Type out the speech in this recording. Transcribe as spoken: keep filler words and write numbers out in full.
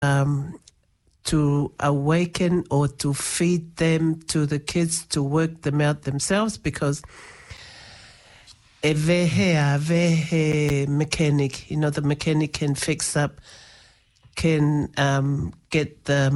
um, to awaken or to feed them to the kids to work them out themselves, because a vehe, a vehe mechanic, you know, the mechanic can fix up, can um, get the